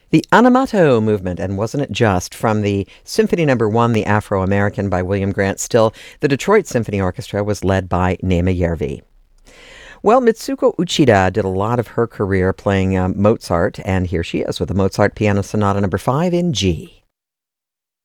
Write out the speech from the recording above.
The Animato movement, and wasn't it just, from the Symphony Number 1, The Afro-American by William Grant Still. The Detroit Symphony Orchestra was led by Nema Järvi. Well, Mitsuko Uchida did a lot of her career playing Mozart, and here she is with the Mozart Piano Sonata Number 5 in G.